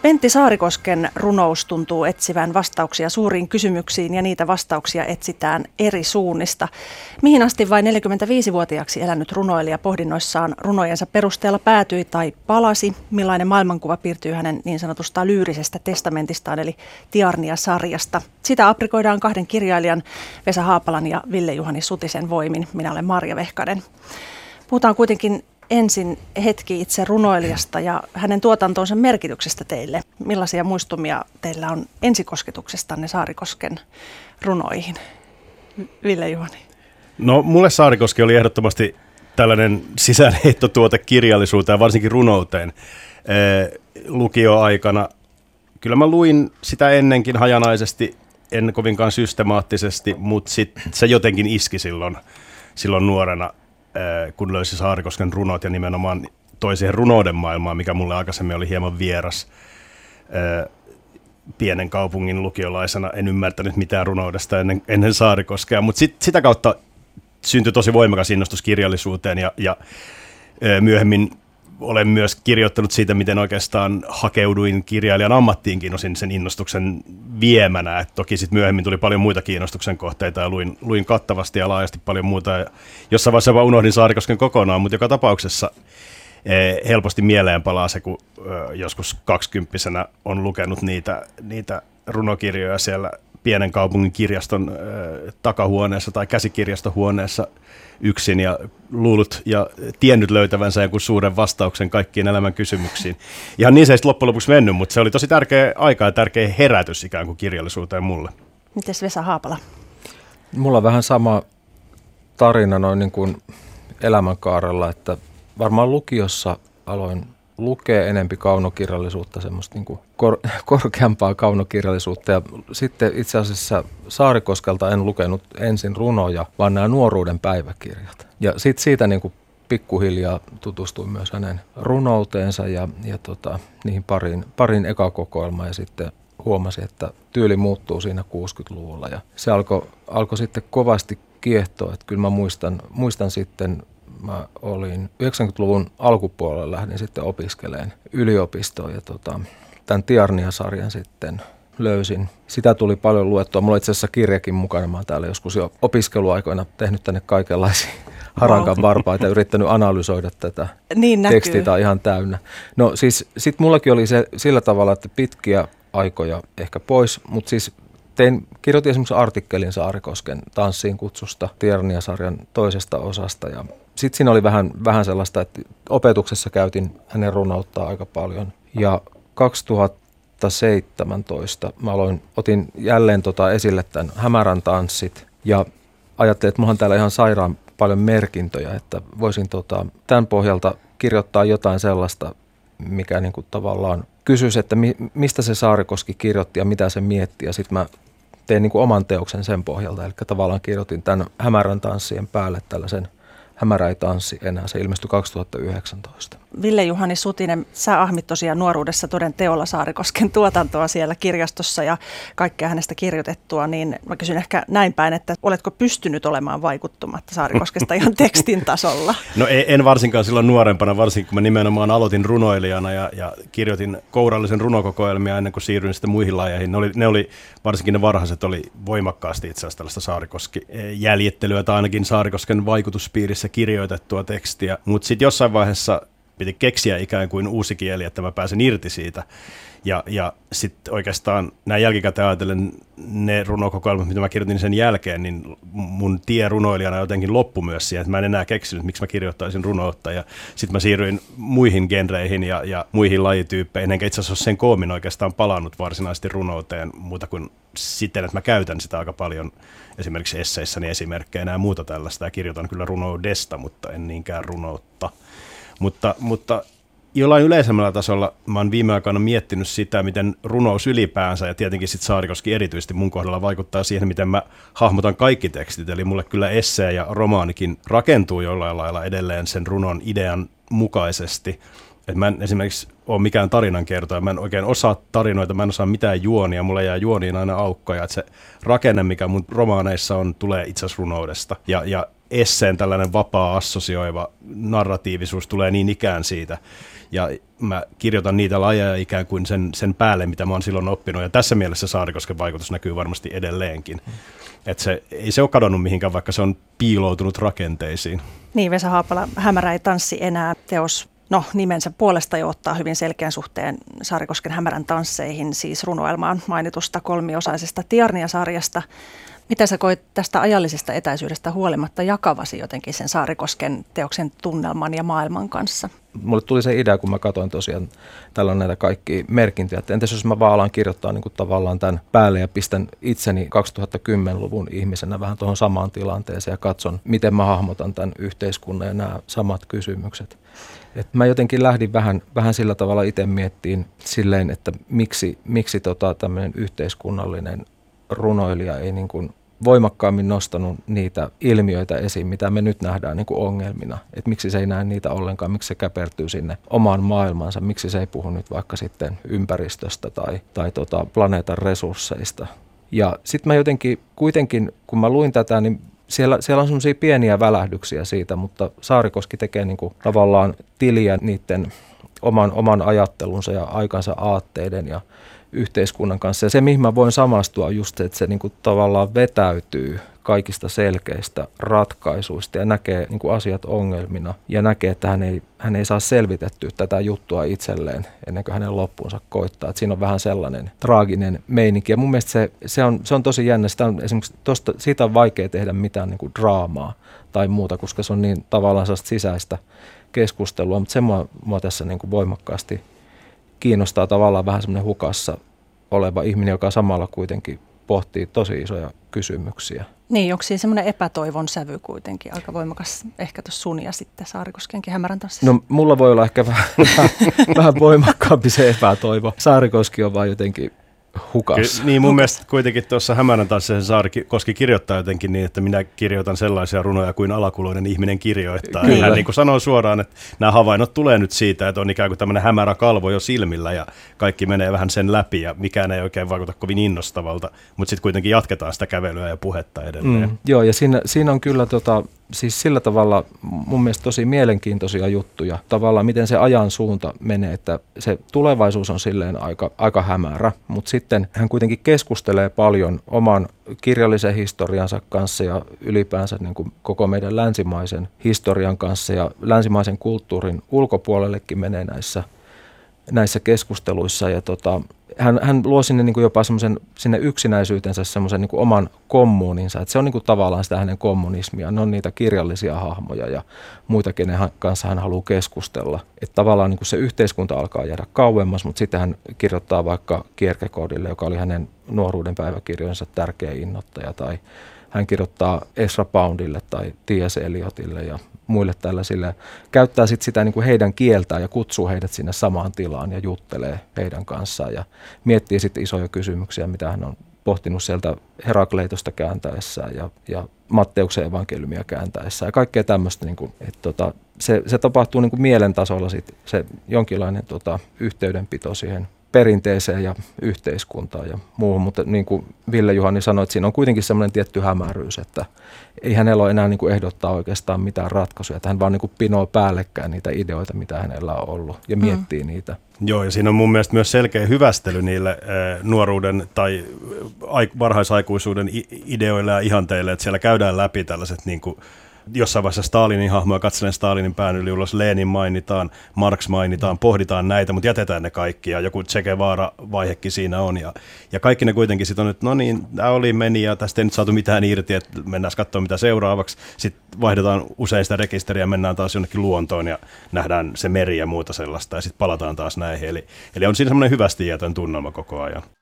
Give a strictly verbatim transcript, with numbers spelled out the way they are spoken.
Pentti Saarikosken runous tuntuu etsivän vastauksia suuriin kysymyksiin ja niitä vastauksia etsitään eri suunnista. Mihin asti vain neljäkymmentäviisivuotiaaksi elänyt runoilija pohdinnoissaan runojensa perusteella päätyi tai palasi? Millainen maailmankuva piirtyy hänen niin sanotusta lyyrisestä testamentistaan eli Tiarnia-sarjasta? Sitä aprikoidaan kahden kirjailijan Vesa Haapalan ja Ville-Juhani Sutisen voimin. Minä olen Marja Vehkanen. Puhutaan kuitenkin ensin hetki itse runoilijasta ja hänen tuotantonsa merkityksestä teille. Millaisia muistumia teillä on ensikosketuksestanne Saarikosken runoihin? Ville-Juhani. No mulle Saarikoski oli ehdottomasti tällainen sisäänheittotuote kirjallisuuteen ja varsinkin runouteen ee, lukioaikana. Kyllä mä luin sitä ennenkin hajanaisesti, en kovinkaan systemaattisesti, mutta sit se jotenkin iski silloin, silloin nuorena, kun löysi Saarikosken runot ja nimenomaan toi siihen runouden maailmaan, mikä mulle aikaisemmin oli hieman vieras. Pienen kaupungin lukiolaisena en ymmärtänyt mitään runoudesta ennen, ennen Saarikoskea, mutta sit, sitä kautta syntyi tosi voimakas innostus kirjallisuuteen ja, ja myöhemmin olen myös kirjoittanut siitä, miten oikeastaan hakeuduin kirjailijan ammattiinkin osin sen innostuksen viemänä. Et toki sitten myöhemmin tuli paljon muita kiinnostuksen kohteita ja luin, luin kattavasti ja laajasti paljon muuta. Ja jossain vaiheessa vaan unohdin Saarikosken kokonaan, mutta joka tapauksessa eh, helposti mieleen palaa se, kun eh, joskus kaksikymppisenä on lukenut niitä, niitä runokirjoja siellä pienen kaupungin kirjaston eh, takahuoneessa tai käsikirjastohuoneessa yksin ja luullut ja tiennyt löytävänsä jonkun suuren vastauksen kaikkiin elämän kysymyksiin. Ihan niin se ei loppujen lopuksi mennyt, mutta se oli tosi tärkeä aika ja tärkeä herätys ikään kuin kirjallisuuteen mulle. Mites Vesa Haapala? Mulla on vähän sama tarina noin niin kuin elämänkaarella, että varmaan lukiossa aloin lukea enempi kaunokirjallisuutta, semmoista niin kuin kor- korkeampaa kaunokirjallisuutta. Ja sitten itse asiassa Saarikoskelta en lukenut ensin runoja, vaan nämä nuoruuden päiväkirjat. Ja sitten siitä niin kuin pikkuhiljaa tutustuin myös hänen runouteensa ja, ja tota, niihin pariin, pariin ekakokoelmaan. Ja sitten huomasin, että tyyli muuttuu siinä kuusikymmentäluvulla. Ja se alkoi alko sitten kovasti kiehtoa. Että kyllä mä muistan, muistan sitten... Mä olin yhdeksänkymmentäluvun alkupuolella lähdin sitten opiskelemaan yliopistoon ja tota, tämän Tiarnia-sarjan sitten löysin. Sitä tuli paljon luettua. Mulla on itse asiassa kirjakin mukana. Mä oon täällä joskus jo opiskeluaikoina tehnyt tänne kaikenlaisia harankan varpaita ja yrittänyt analysoida tätä niin tekstiä. Tää on ihan täynnä. No siis sit mullakin oli se sillä tavalla, että pitkiä aikoja ehkä pois, mutta siis tein, kirjoitin esimerkiksi artikkelin Saarikosken tanssiin kutsusta Tiarnia-sarjan toisesta osasta ja sitten siinä oli vähän, vähän sellaista, että opetuksessa käytin hänen runouttaa aika paljon. Ja kaksituhattaseitsemäntoista mä aloin, otin jälleen tota esille tämän Hämärän tanssit. Ja ajattelin, että mulla on täällä ihan sairaan paljon merkintöjä, että voisin tota, tämän pohjalta kirjoittaa jotain sellaista, mikä niinku tavallaan kysyisi, että mi, mistä se Saarikoski kirjoitti ja mitä se mietti. Ja sitten mä tein niinku oman teoksen sen pohjalta. Eli tavallaan kirjoitin tämän Hämärän tanssien päälle tällaisen Hämärä ei tanssi enää. Se ilmestyi kaksituhattayhdeksäntoista. Ville-Juhani Sutinen, sä ahmit tosiaan nuoruudessa toden teolla Saarikosken tuotantoa siellä kirjastossa ja kaikkea hänestä kirjoitettua, niin mä kysyn ehkä näin päin, että oletko pystynyt olemaan vaikuttumatta Saarikoskesta ihan tekstin tasolla? No en varsinkaan silloin nuorempana, varsinkin kun mä nimenomaan aloitin runoilijana ja, ja kirjoitin kourallisen runokokoelmia ennen kuin siirryin sitten muihin lajeihin. Ne oli, ne oli varsinkin ne varhaiset oli voimakkaasti itse asiassa tällaista Saarikoski-jäljittelyä tai ainakin Saarikosken vaikutuspiirissä kirjoitettua tekstiä, mutta sitten jossain vaiheessa piti keksiä ikään kuin uusi kieli, että mä pääsen irti siitä. Ja, ja sitten oikeastaan näin jälkikäteen ajatellen ne runokokoelmat, mitä mä kirjoitin sen jälkeen, niin mun tie runoilijana jotenkin loppui myös siihen, että mä en enää keksinyt, miksi mä kirjoittaisin runoutta. Ja sitten mä siirryin muihin genreihin ja, ja muihin lajityyppeihin, enkä itse asiassa ole sen koomin oikeastaan palannut varsinaisesti runouteen muuta kuin siten, että mä käytän sitä aika paljon esimerkiksi esseissäni esimerkkeinä ja muuta tällaista. Ja kirjoitan kyllä runoudesta, mutta en niinkään runoutta. Mutta, mutta jollain yleisemmällä tasolla mä oon viime aikoina miettinyt sitä, miten runous ylipäänsä ja tietenkin sitten Saarikoski erityisesti mun kohdalla vaikuttaa siihen, miten mä hahmotan kaikki tekstit. Eli mulle kyllä essee ja romaanikin rakentuu jollain lailla edelleen sen runon idean mukaisesti. Et mä en esimerkiksi ole mikään tarinankertoja, mä en oikein osaa tarinoita, mä en osaa mitään juonia, mulla jää juoniin aina aukkoja, että se rakenne, mikä mun romaaneissa on, tulee itse asiassa runoudesta. Ja, ja esseen tällainen vapaa assosioiva narratiivisuus tulee niin ikään siitä. Ja mä kirjoitan niitä lajeja ikään kuin sen, sen päälle, mitä mä oon silloin oppinut. Ja tässä mielessä Saarikosken vaikutus näkyy varmasti edelleenkin. Että se, ei se ole kadonnut mihinkään, vaikka se on piiloutunut rakenteisiin. Niin, Vesa Haapala, Hämärä ei tanssi enää teos. No, nimensä puolesta jo ottaa hyvin selkeän suhteen Saarikosken Hämärän tansseihin, siis runoelmaan mainitusta kolmiosaisesta Tiarnia-sarjasta. Miten sä koit tästä ajallisesta etäisyydestä huolimatta jakavasi jotenkin sen Saarikosken teoksen tunnelman ja maailman kanssa? Mulle tuli se idea, kun mä katsoin tosiaan, täällä on näitä kaikki merkintöjä, että entäs jos mä vaan alan kirjoittaa niin kuin tavallaan tämän päälle ja pistän itseni kaksituhattakymmenluvun ihmisenä vähän tuohon samaan tilanteeseen ja katson, miten mä hahmotan tämän yhteiskunnan ja nämä samat kysymykset. Et mä jotenkin lähdin vähän, vähän sillä tavalla itse miettiin silleen, että miksi, miksi tota tämmöinen yhteiskunnallinen runoilija ei niin kuin voimakkaammin nostanut niitä ilmiöitä esiin, mitä me nyt nähdään niin kuin ongelmina. Että miksi se ei näe niitä ollenkaan, miksi se käpertyy sinne omaan maailmansa, miksi se ei puhu nyt vaikka sitten ympäristöstä tai, tai tota planeetan resursseista. Ja sitten mä jotenkin kuitenkin, kun mä luin tätä, niin Siellä, siellä on semmoisia pieniä välähdyksiä siitä, mutta Saarikoski tekee niin kuin tavallaan tiliä niiden oman, oman ajattelunsa ja aikansa aatteiden ja yhteiskunnan kanssa. Ja se, mihin mä voin samastua, on just se, että se niin kuin tavallaan vetäytyy kaikista selkeistä ratkaisuista ja näkee niin kuin asiat ongelmina ja näkee, että hän ei, hän ei saa selvitettyä tätä juttua itselleen ennen kuin hänen loppuunsa koittaa. Että siinä on vähän sellainen traaginen meininki ja mun mielestä se, se, on, se on tosi jännä. Sitä on, esimerkiksi tosta, siitä on vaikea tehdä mitään niin kuin draamaa tai muuta, koska se on niin tavallaan sellaista sisäistä keskustelua, mutta se mua, mua tässä niin kuin voimakkaasti kiinnostaa tavallaan vähän semmoinen hukassa oleva ihminen, joka samalla kuitenkin pohtii tosi isoja kysymyksiä. Niin, onko siinä semmoinen epätoivon sävy kuitenkin aika voimakas ehkä tuossa sun ja sitten Saarikoskenkin Hämärän tanssissa? No mulla voi olla ehkä vähän, vähän voimakkaampi se epätoivo. Saarikoski on vaan jotenkin hukassa. Ky- niin mun mielestä kuitenkin tuossa Hämärän tanssissa Saarikoski kirjoittaa jotenkin niin, että minä kirjoitan sellaisia runoja kuin alakuloinen ihminen kirjoittaa. Kyllä. Hän niin kuin sanoo suoraan, että nämä havainnot tulee nyt siitä, että on ikään kuin tämmöinen hämärä kalvo jo silmillä ja kaikki menee vähän sen läpi ja mikään ei oikein vaikuta kovin innostavalta, mutta sitten kuitenkin jatketaan sitä kävelyä ja puhetta edelleen. Mm, joo, ja siinä, siinä on kyllä tota, siis sillä tavalla mun mielestä tosi mielenkiintoisia juttuja. Tavallaan miten se ajan suunta menee, että se tulevaisuus on silleen aika, aika hämärä, mutta sitten hän kuitenkin keskustelee paljon oman kirjallisen historiansa kanssa ja ylipäänsä niin kuin koko meidän länsimaisen historian kanssa ja länsimaisen kulttuurin ulkopuolellekin menee näissä, näissä keskusteluissa ja tota, hän, hän luo sinne niin kuin jopa semmoisen sinne yksinäisyytensä semmoisen niin kuin oman kommuuninsa, että se on niin kuin tavallaan sitä hänen kommunismiaan, ne on niitä kirjallisia hahmoja ja muita, kenen kanssa hän haluaa keskustella. Että tavallaan niin kuin se yhteiskunta alkaa jäädä kauemmas, mutta sitten hän kirjoittaa vaikka Kierkegaardille, joka oli hänen nuoruuden päiväkirjojensa tärkeä innoittaja, tai hän kirjoittaa Ezra Poundille tai T S Eliotille ja muille tällaisille. Käyttää sitten sitä niin kuin heidän kieltään ja kutsuu heidät sinne samaan tilaan ja juttelee heidän kanssaan ja miettii sitten isoja kysymyksiä, mitä hän on pohtinut sieltä Herakleitosta kääntäessään ja, ja Matteuksen evankeliumia kääntäessään ja kaikkea tämmöistä. Niin kuin, että tota, se, se tapahtuu niin kuin mielen tasolla sit, se jonkinlainen tota, yhteydenpito siihen perinteeseen ja yhteiskuntaan ja muuhun, mutta niin kuin Ville Juhani sanoi, että siinä on kuitenkin semmoinen tietty hämäryys, että ei hänellä ole enää niin kuin ehdottaa oikeastaan mitään ratkaisuja, että hän vaan niin kuin pinoo päällekkäin niitä ideoita, mitä hänellä on ollut ja miettii mm. niitä. Joo, ja siinä on mun mielestä myös selkeä hyvästely niille äh, nuoruuden tai aik- varhaisaikuisuuden i- ideoille ja ihanteille, että siellä käydään läpi tällaiset niin kuin jossain vaiheessa Stalinin hahmoa, katselen Stalinin pään yli ulos, Lenin mainitaan, Marx mainitaan, pohditaan näitä, mutta jätetään ne kaikki ja joku Che Guevara-vaihekin siinä on ja, ja kaikki ne kuitenkin sitten on, että no niin, tämä oli meni ja tästä ei nyt saatu mitään irti, että mennään katsomaan mitä seuraavaksi, sitten vaihdetaan usein sitä rekisteriä, mennään taas jonnekin luontoon ja nähdään se meri ja muuta sellaista ja sitten palataan taas näihin, eli, eli on siinä semmoinen hyvästi jätön tunnelma koko ajan.